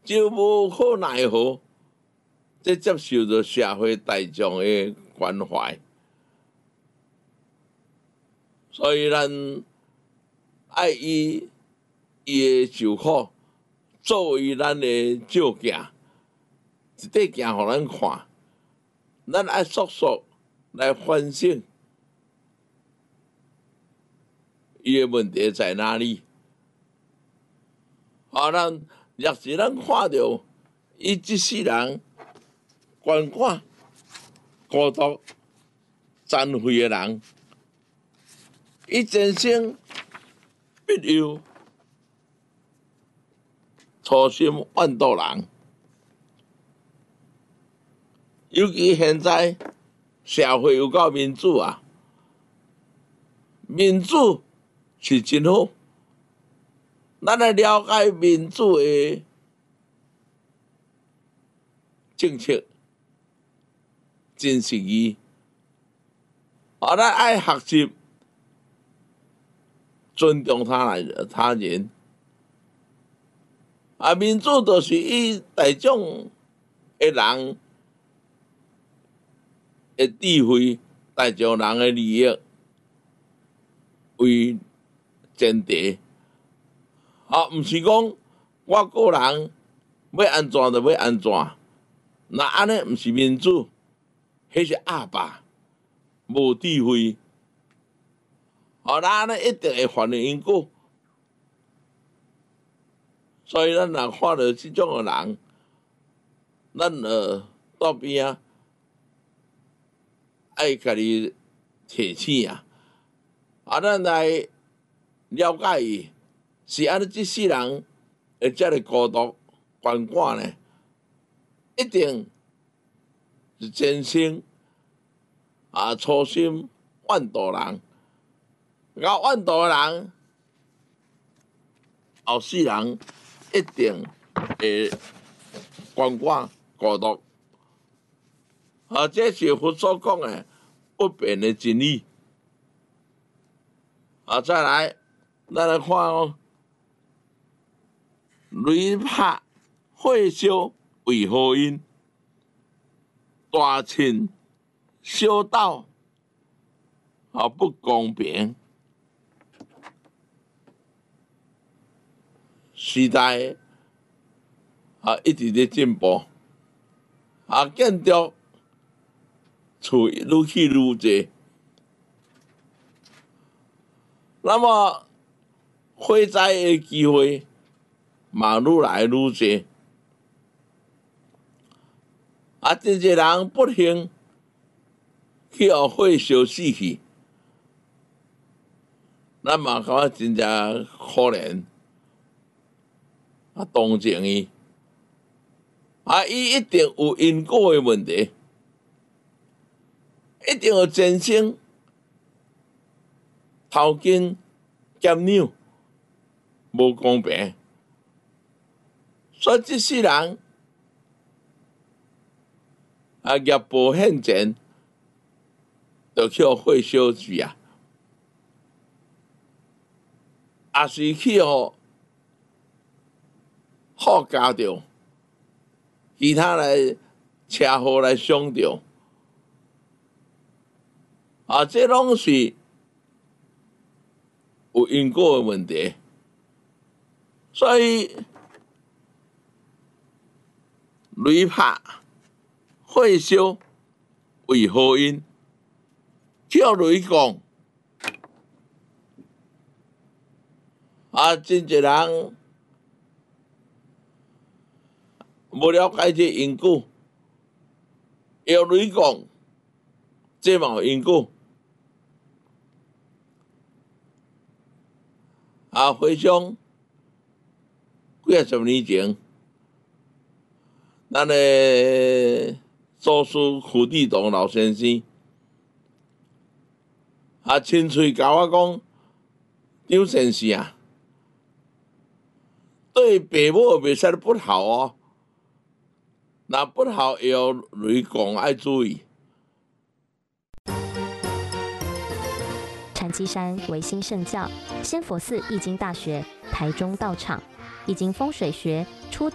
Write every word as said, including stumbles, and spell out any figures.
就无可奈何，即接受着社会大众的关怀。所以咱爱以伊的受苦作为咱的照镜，一块镜互咱看，咱爱速速来反省伊的问题在哪里。啊，咱若是咱看到伊即世人关寡、孤独、残废的人，伊前生必有初心万道人。尤其现在社会有够民主啊，民主是真好。咱来了解民主的政策，真实义。啊，咱爱学习尊重他人，他人。啊，民主就是以大众的人的智慧、大众人的利益为前提。啊，毋是讲我个人要安怎就要安怎，那安尼毋是民主，迄是鸭霸，无智慧。啊，咱安尼一定会犯了因果。所以咱若看到即种诶人，咱呃倒边啊，爱家己提醒啊，啊，咱来了解伊。是安尼，即世人会遮个孤独、关寡呢？一定是前生啊，初心万道人，搞万道人，后世人一定会关寡、孤独。啊，这是佛所讲的不变的真理。啊，再来，咱来看哦。雷拍火烧为何因？大庆小斗啊不公平。时代啊一直在进步，啊建筑厝愈起愈济，那么火灾的机会嘛愈来愈济，啊，真侪人不幸去互火烧死去，咱嘛感觉真正可怜，啊，同情伊，啊，伊一定有因果的问题，一定有前生头根减扭，无公平。所以即世人啊，业报现前，就去互火烧死啊，也是去互好加着，其他来车祸来伤着，啊，这拢是有因果的问题，所以。雷拍火烧为何因？叫雷讲啊，真侪人无了解这因果，要雷讲，这嘛有因果。啊，回想几啊十年前。咱的祖师胡地洞老先生啊，亲嘴甲我讲，张先生啊，对爸母袂使不孝哦，若不孝要雷公爱注意。 禅七山唯心圣教，仙佛寺易经大学台中道场，易经风水学出